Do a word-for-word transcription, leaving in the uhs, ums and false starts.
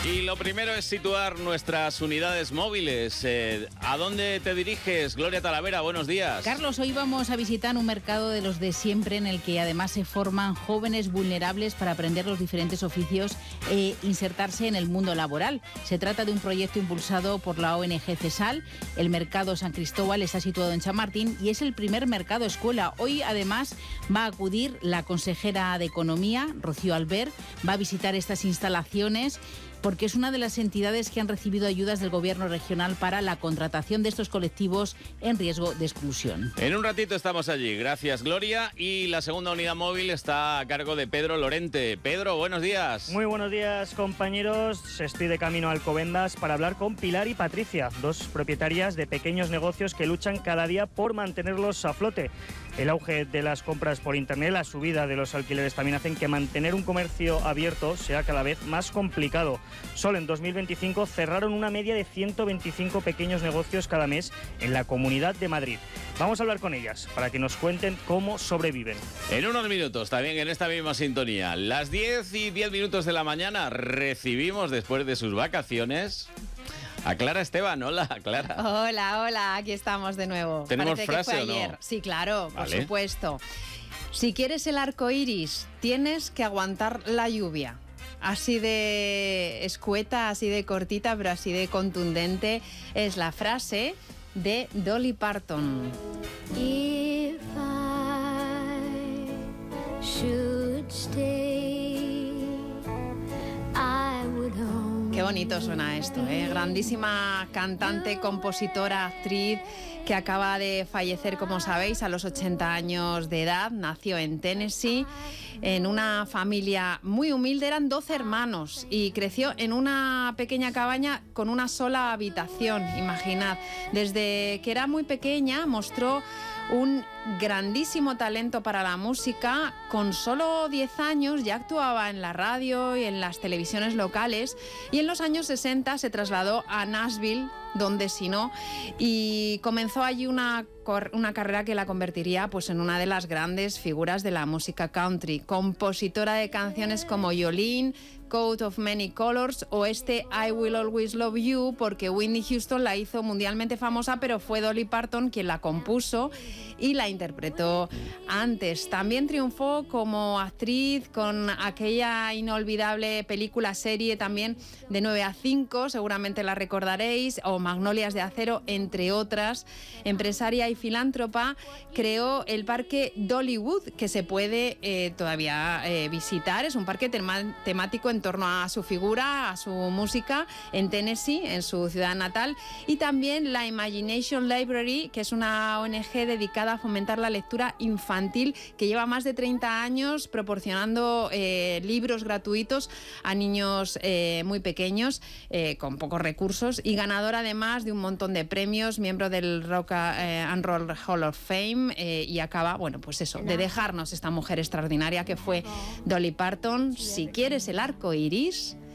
Y lo primero es situar nuestras unidades móviles. Eh, ¿A dónde te diriges, Gloria Talavera? Buenos días. Carlos, hoy vamos a visitar un mercado de los de siempre en el que además se forman jóvenes vulnerables para aprender los diferentes oficios e insertarse en el mundo laboral. Se trata de un proyecto impulsado por la O N G CESAL. El mercado San Cristóbal está situado en Chamartín y es el primer mercado escuela. Hoy además va a acudir la consejera de Economía, Rocío Albert, va a visitar estas instalaciones porque es una de las entidades que han recibido ayudas del Gobierno regional para la contratación de estos colectivos en riesgo de exclusión. En un ratito estamos allí. Gracias, Gloria. Y la segunda unidad móvil está a cargo de Pedro Lorente. Pedro, buenos días. Muy buenos días, compañeros. Estoy de camino a Alcobendas para hablar con Pilar y Patricia, dos propietarias de pequeños negocios que luchan cada día por mantenerlos a flote. El auge de las compras por Internet, la subida de los alquileres también hacen que mantener un comercio abierto sea cada vez más complicado. Solo en dos mil veinticinco cerraron una media de ciento veinticinco pequeños negocios cada mes en la Comunidad de Madrid. Vamos a hablar con ellas para que nos cuenten cómo sobreviven. En unos minutos, también en esta misma sintonía, las diez y diez minutos de la mañana, recibimos después de sus vacaciones a Clara Esteban. Hola, Clara. Hola, hola, aquí estamos de nuevo. ¿Tenemos Parece frase que fue o no? ayer. Sí, claro, por Vale. supuesto. Si quieres el arco iris, tienes que aguantar la lluvia. Así de escueta, así de cortita, pero así de contundente es la frase de Dolly Parton. If I should stay, I would own. Qué bonito suena esto, ¿eh? Grandísima cantante, compositora, actriz que acaba de fallecer, como sabéis, a los ochenta años de edad. Nació en Tennessee, en una familia muy humilde. Eran doce hermanos y creció en una pequeña cabaña con una sola habitación. Imaginad, desde que era muy pequeña mostró un grandísimo talento para la música. Con solo diez años ya actuaba en la radio y en las televisiones locales, y en los años sesenta se trasladó a Nashville, donde si no, y comenzó allí una, una carrera que la convertiría pues, en una de las grandes figuras de la música country. Compositora de canciones como Yolene, Coat of Many Colors o este I Will Always Love You, porque Whitney Houston la hizo mundialmente famosa, pero fue Dolly Parton quien la compuso y la interpretó antes. También triunfó como actriz con aquella inolvidable película serie también de nueve a cinco, seguramente la recordaréis, o Magnolias de Acero, entre otras. Empresaria y filántropa, creó el parque Dollywood, que se puede eh, todavía eh, visitar. Es un parque tema- temático en torno a su figura, a su música, en Tennessee, en su ciudad natal. Y también la Imagination Library, que es una O N G dedicada a fomentar la lectura infantil, que lleva más de treinta años proporcionando eh, libros gratuitos a niños eh, muy pequeños, eh, con pocos recursos, y ganadora además de un montón de premios, miembro del Rock eh, and Roll Hall of Fame, eh, y acaba, bueno, pues eso, de dejarnos esta mujer extraordinaria que fue Dolly Parton. Si quieres el arco iris,